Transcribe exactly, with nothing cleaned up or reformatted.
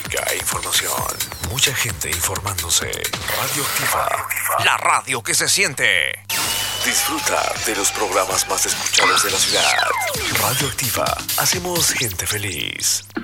música e información. Mucha gente informándose. Radioactiva. La radio que se siente. Disfruta de los programas más escuchados de la ciudad. Radioactiva. Hacemos gente feliz.